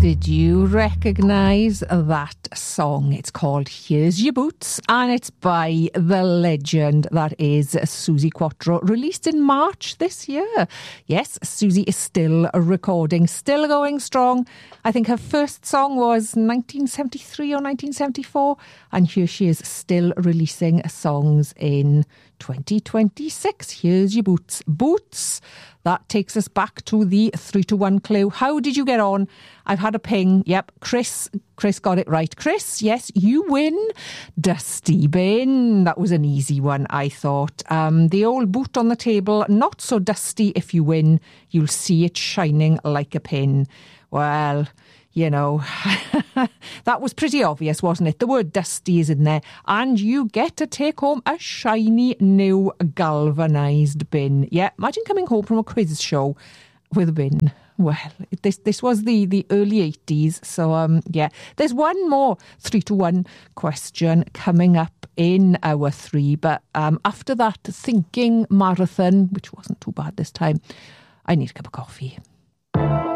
Did you recognise that song? It's called Here's Your Boots, and it's by the legend that is Suzi Quatro, released in March this year. Yes, Suzi is still recording, still going strong. I think her first song was 1973 or 1974, and here she is still releasing songs in 2026. Here's Your Boots. Boots. That takes us back to the 3-1 clue. How did you get on? I've had a ping. Yep, Chris got it right. Chris, yes, you win. Dusty bin. That was an easy one, I thought. The old boot on the table, not so dusty if you win. You'll see it shining like a pin. Well, you know, that was pretty obvious, wasn't it? The word dusty is in there. And you get to take home a shiny new galvanised bin. Yeah, imagine coming home from a quiz show with a bin. Well, this was the early 80s. So, yeah, there's one more 3-1 question coming up in hour 3. But after that thinking marathon, which wasn't too bad this time, I need a cup of coffee.